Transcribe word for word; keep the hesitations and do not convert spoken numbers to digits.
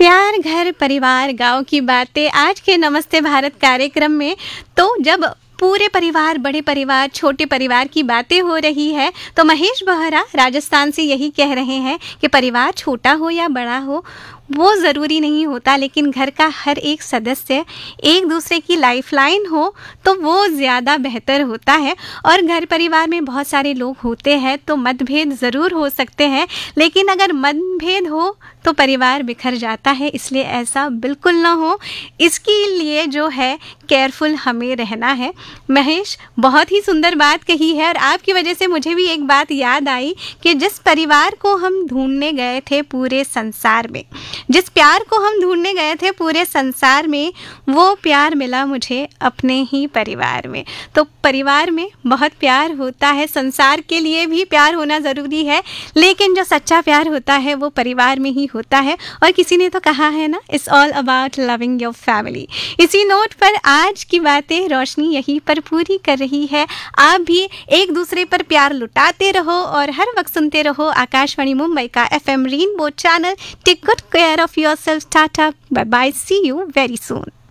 प्यार, घर, परिवार, गाँव की बातें आज के नमस्ते भारत कार्यक्रम में। तो जब पूरे परिवार, बड़े परिवार, छोटे परिवार की बातें हो रही है तो महेश बोहरा राजस्थान से यही कह रहे हैं कि परिवार छोटा हो या बड़ा हो वो ज़रूरी नहीं होता, लेकिन घर का हर एक सदस्य एक दूसरे की लाइफलाइन हो तो वो ज़्यादा बेहतर होता है। और घर परिवार में बहुत सारे लोग होते हैं तो मतभेद ज़रूर हो सकते हैं, लेकिन अगर मतभेद हो तो परिवार बिखर जाता है, इसलिए ऐसा बिल्कुल ना हो, इसके लिए जो है केयरफुल हमें रहना है। महेश बहुत ही सुंदर बात कही है और आपकी वजह से मुझे भी एक बात याद आई कि जिस परिवार को हम ढूंढने गए थे पूरे संसार में, जिस प्यार को हम ढूंढने गए थे पूरे संसार में, वो प्यार मिला मुझे अपने ही परिवार में। तो परिवार में बहुत प्यार होता है, संसार के लिए भी प्यार होना ज़रूरी है, लेकिन जो सच्चा प्यार होता है वो परिवार में ही होता है। और किसी ने तो कहा है ना, it's all about loving your family. इसी नोट पर आज की बातें रोशनी यहीं पर पूरी कर रही है। आप भी एक दूसरे पर प्यार लुटाते रहो और हर वक्त सुनते रहो आकाशवाणी मुंबई का F M rainbow channel. Take good care of yourself. Tata. Bye bye. See you very soon.